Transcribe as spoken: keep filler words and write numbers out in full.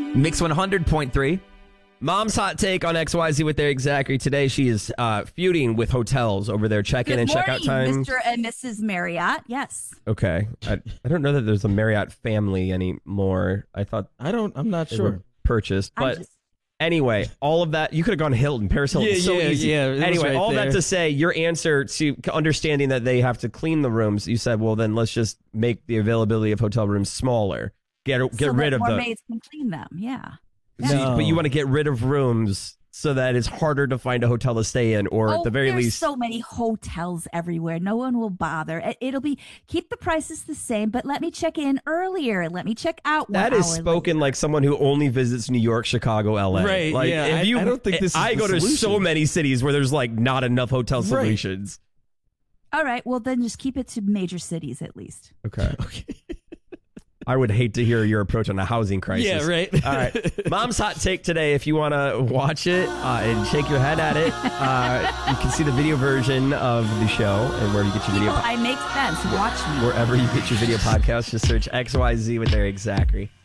Mix one hundred point three. Mom's hot take on X Y Z with Eric Zachary. Today she is uh, feuding with hotels over their check-in Good and morning, check-out times. Mister and Missus Marriott. Yes. Okay. I, I don't know that there's a Marriott family anymore. I thought I don't. I'm not they sure. were purchased. I'm But just- anyway, all of that, you could have gone Hilton, Paris Hilton. Yeah, so yeah, easy. yeah, it was Anyway, right all there. that to say, your answer to understanding that they have to clean the rooms, you said, well, then let's just make the availability of hotel rooms smaller. Get get so rid that of more the. maids can clean them. Yeah. So you- No. but you want to get rid of rooms so that it's harder to find a hotel to stay in, or oh, at the very there's least. so many hotels everywhere. No one will bother. It- It'll be keep the prices the same, but let me check in earlier. Let me check out. One That is hour spoken later. like someone who only visits New York, Chicago, L A. Right, Like, yeah, if I- you, I don't think this is I the go to so solution. many cities where there's like not enough hotel Right. solutions. All right. Well, then just keep it to major cities at least. Okay. Okay. I would hate to hear your approach on a housing crisis. Yeah, right. All right. Mom's hot take today. If you want to watch it uh, and shake your head at it, uh, you can see the video version of the show and where you get your video. People, I make sense. Watch me. Wherever you get your video podcast, just search X Y Z with Eric Zachary.